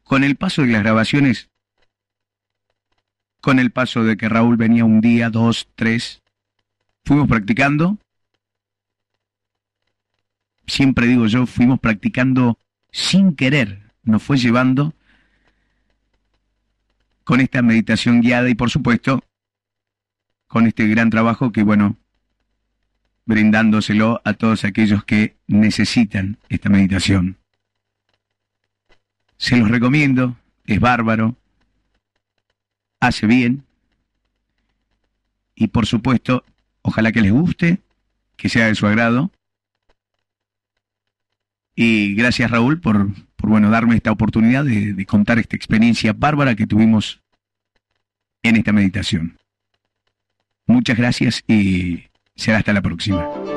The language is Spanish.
Con el paso de las grabaciones, con el paso de que Raúl venía un día, dos, tres, fuimos practicando. Siempre digo yo, fuimos practicando sin querer, nos fue llevando con esta meditación guiada y por supuesto con este gran trabajo que bueno, brindándoselo a todos aquellos que necesitan esta meditación. Se los recomiendo, es bárbaro, hace bien y por supuesto, ojalá que les guste, que sea de su agrado. Y gracias Raúl por bueno, darme esta oportunidad de contar esta experiencia bárbara que tuvimos en esta meditación. Muchas gracias y será hasta la próxima.